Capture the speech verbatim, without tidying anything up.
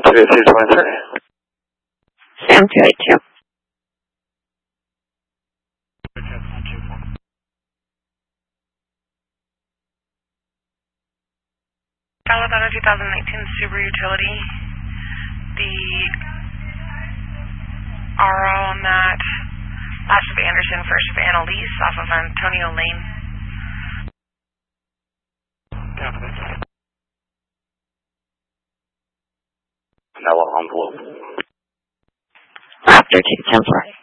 two eight two twenty-three. Sam two eight two. Colorado twenty nineteen Subaru Utility. The R O on that, last of Anderson, first of Annalise, off of Antonio Lane. Mellow envelope. After two ten four.